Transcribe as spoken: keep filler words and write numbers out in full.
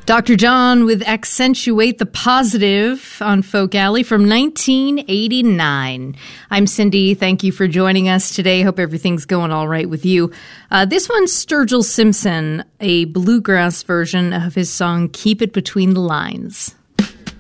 Doctor John with Accentuate the Positive on Folk Alley from nineteen eighty-nine. I'm Cindy. Thank you for joining us today. Hope everything's going all right with you. Uh, this one's Sturgill Simpson, a bluegrass version of his song Keep It Between the Lines.